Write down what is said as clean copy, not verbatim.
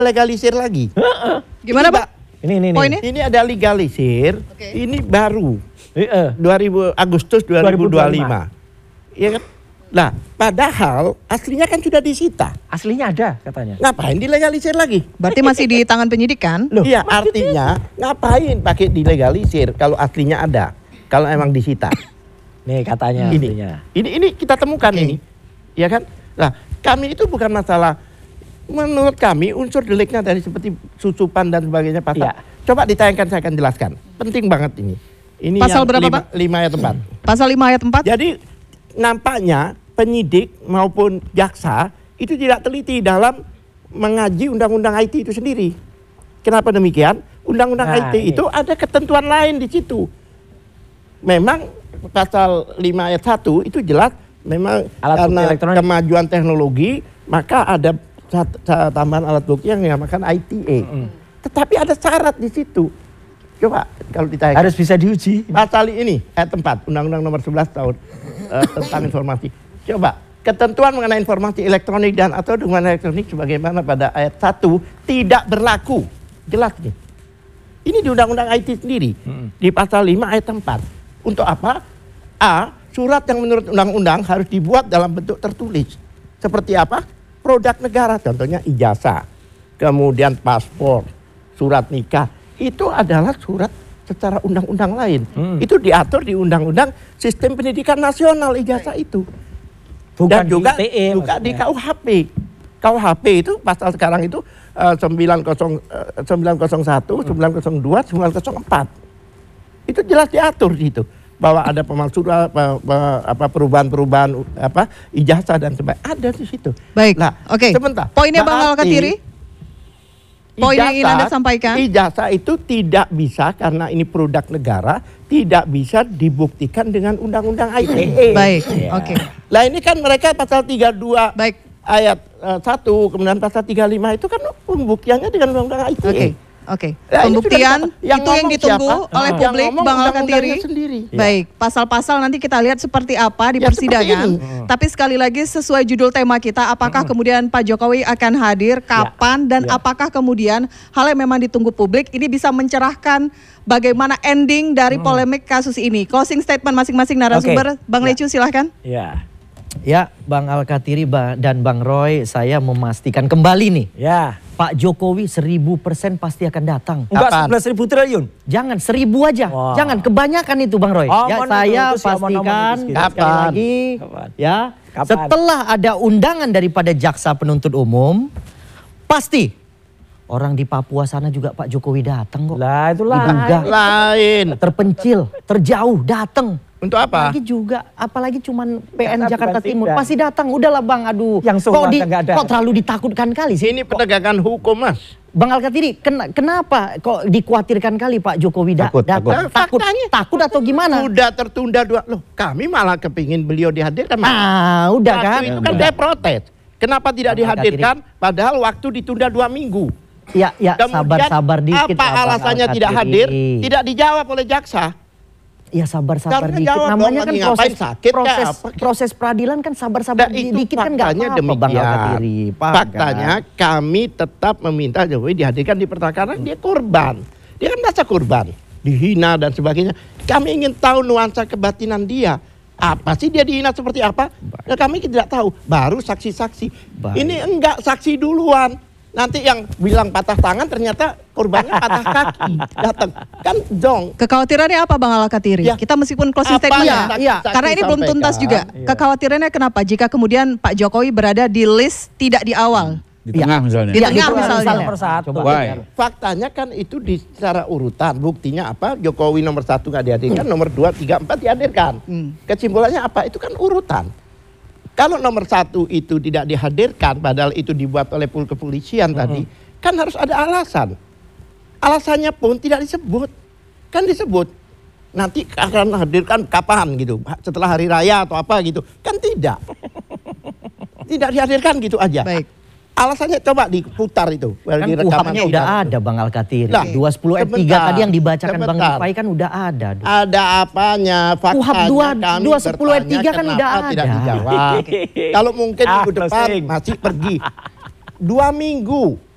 legalisir lagi. Gimana, Pak? Ini. Poinnya? Ini ada legalisir. Oke. Ini baru. Heeh. 2000 Agustus 2025. Iya kan? Nah, padahal aslinya kan sudah disita. Aslinya ada katanya. Ngapain dilegalisir lagi? Berarti masih di tangan penyidik kan? Loh, Iya, artinya ngapain pakai dilegalisir kalau aslinya ada? Kalau emang disita. Nih katanya aslinya. Ini kita temukan ini. Ya kan? Nah, kami itu bukan masalah, menurut kami unsur deliknya dari seperti susupan dan sebagainya pasal. Iya. Coba ditayangkan, saya akan jelaskan. Penting banget ini. Ini Pasal yang berapa, Pak? 5 ayat 4. Pasal 5 ayat 4? Jadi nampaknya penyidik maupun jaksa itu tidak teliti dalam mengaji undang-undang IT itu sendiri. Kenapa demikian? Undang-undang Nah, IT ini. itu ada ketentuan lain di situ. Memang pasal 5 ayat 1 itu jelas memang Alat bukti karena elektronik. kemajuan teknologi maka ada tambahan alat bukti yang dinamakan ITA. Tetapi ada syarat di situ. Coba kalau ditanya Harus bisa diuji. pasal ini ayat 4 Undang-Undang Nomor 11 tahun tentang informasi. Coba ketentuan mengenai informasi elektronik dan atau dukungan elektronik sebagaimana pada ayat 1 tidak berlaku. Jelas nih. Ini di Undang-Undang IT sendiri. Di pasal 5 ayat 4. Untuk apa? A. Surat yang menurut undang-undang harus dibuat dalam bentuk tertulis. Seperti apa? Produk negara, contohnya ijazah. Kemudian paspor, surat nikah. Itu adalah surat secara undang-undang lain. Itu diatur di Undang-Undang Sistem Pendidikan Nasional ijazah itu. Bukan Dan juga di ITE di maksudnya. KUHP. KUHP itu pasal sekarang itu 901, 902, 904. Itu jelas diatur di situ bahwa ada pemalsuan perubahan-perubahan ijazah dan sebagainya ada di situ. Baik. Nah, Oke. sebentar. Poinnya Bang Berarti Al-Katiri? Poin yang ingin Anda sampaikan? Ijazah itu tidak bisa karena ini produk negara, tidak bisa dibuktikan dengan undang-undang ITE. Baik. Iya. Oke. Lah ini kan mereka pasal 32 Baik. ayat 1 kemudian pasal 35 itu kan pembuktiannya dengan undang-undang ITE. Oke. Oke. Nah, ini Pembuktian sudah yang itu yang ngomong ditunggu siapa? oleh Yang publik, ngomong Bang undang-undangnya Al-Katiri. sendiri. Baik, pasal-pasal nanti kita lihat seperti apa di Ya, seperti persidangan. ini. Tapi sekali lagi sesuai judul tema kita, apakah kemudian Pak Jokowi akan hadir, kapan, dan apakah kemudian hal yang memang ditunggu publik ini bisa mencerahkan bagaimana ending dari polemik kasus ini. Closing statement masing-masing narasumber. Bang Lecu silahkan. Ya. Ya, Bang Al-Katiri dan Bang Roy, saya memastikan kembali nih, Ya. Pak Jokowi 1000% pasti akan datang. Enggak Kapan? 11.000 triliun. Jangan 1000 aja, Wah. jangan kebanyakan itu Bang Roy. Oh, Ya mohon saya itu, siapa pastikan nomor itu, sekali Kapan? lagi, Kapan? ya Kapan? setelah ada undangan daripada jaksa penuntut umum, pasti orang di Papua sana juga Pak Jokowi datang kok. Lah itu Diduga Lain. terpencil, terjauh, datang. Untuk apa? Apalagi cuman PN Karena Jakarta bukan Timur sidang. pasti datang. Udahlah Bang, aduh. Yang kok, semua nggak ada. kok terlalu ditakutkan kali sih? Ini penegakan hukum, Mas. Bang Al-Katiri, kenapa kok dikhawatirkan kali Pak Jokowi Takut, datang? Faktanya. Takut atau gimana? Sudah tertunda 2. Loh, kami malah kepingin beliau dihadirkan. Mas. Udah Waktu kan? itu kan Udah. saya protes. Kenapa tidak Bang dihadirkan? Padahal waktu ditunda 2 minggu. Ya, Kemudian sabar dikit. apa lah, Bang alasannya tidak Al-Katiri. hadir? Tidak dijawab oleh jaksa. Ya sabar Seharusnya dikit. jawab Namanya dong, kan lagi ngapain, sakit kah, apa? proses peradilan kan sabar-sabar Nah, itu dikit kan nggak faktanya apa-apa Bang demikian. Al-Katiri. Paham Faktanya kan? kami tetap meminta Jokowi dihadirkan di perkara karena dia korban. Dia kan merasa korban, dihina dan sebagainya. Kami ingin tahu nuansa kebatinan dia. Apa sih dia dihina seperti apa? Nah, kami tidak tahu. Baru saksi-saksi. Baik. Ini enggak saksi duluan. Nanti yang bilang patah tangan ternyata korbannya patah kaki. Datang. Kan dong. Kekhawatirannya apa Bang Al-Katiri? Ya. Kita meskipun closing Apa statement yang ya. saksi Karena ini belum sampaikan? tuntas juga. Iya. Kekhawatirannya kenapa jika kemudian Pak Jokowi berada di list tidak di awal? Di tengah misalnya. Di Ya, tengah gitu, misalnya. Nomor satu. Coba. Why? Faktanya kan itu di secara urutan. Buktinya apa? Jokowi nomor 1 nggak dihadirkan, nomor 2, 3, 4 dihadirkan. Kesimpulannya apa? Itu kan urutan. Kalau nomor 1 itu tidak dihadirkan, padahal itu dibuat oleh kepolisian tadi, kan harus ada alasan. Alasannya pun tidak disebut. Kan disebut. Nanti akan hadirkan kapan gitu, setelah hari raya atau apa gitu. Kan tidak. Tidak dihadirkan gitu aja. Baik. Alasannya coba diputar itu. Kan di rekaman kuhapnya udah ada Bang Al-Katiri. Nah, 210 ayat 3 sebentar, tadi yang dibacakan Bang sebentar. Rifai kan udah ada. Ada apanya? Kuhap Faktanya kami 210 ayat 3 kan bertanya udah kenapa tidak ada. dijawab. Kalau mungkin minggu depan closing. masih pergi. 2 minggu